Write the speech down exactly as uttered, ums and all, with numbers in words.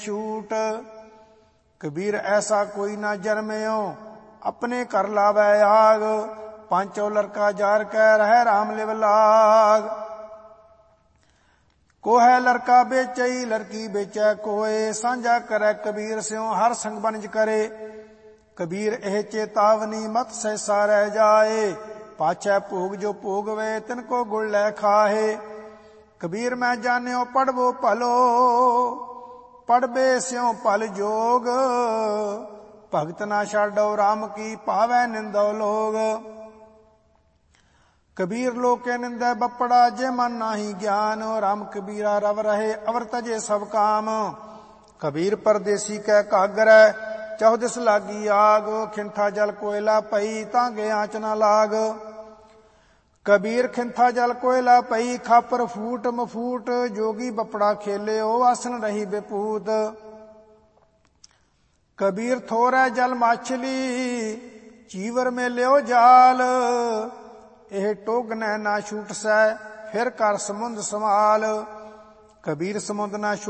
छूट। कबीर ऐसा कोई ना जन्म्यो, अपने कर लावै आग। पांचों लड़का जार कै रह राम लिव लाग। कोहे लड़का बेचई लड़की बेचै कोय, सांझा करै कबीर स्यों हर संग बनज करे। कबीर एह चेतावनी मत सहसा रह जाए, पाछै भोग जो भोगवे तिनको गुण लै खाहे। कबीर मैं जान्यो पढ़वो भलो, पढ़बे स्यों भल जोग। भगत ना छाडो राम की, पावै निंदो लोग। कबीर लोके निंदै बपड़ा, जे मन नाही ज्ञान। राम कबीरा रव रहे अवर तजे सब काम। कबीर परदेसी कै कागरै, चौदिस लागी आग। खिंथा जल कोयला पई, तांगे आंच न लाग। कबीर खिंथा जल कोयला पई, खापर फूट मफूट। जोगी बपड़ा खेले ओ, आसन रही बेपूत। कबीर थोरै जल माछली, चीवर में लियो जाल। एह टोगनै ना छूट सै, फिर कर समुंद संभाल। कबीर समुंद ना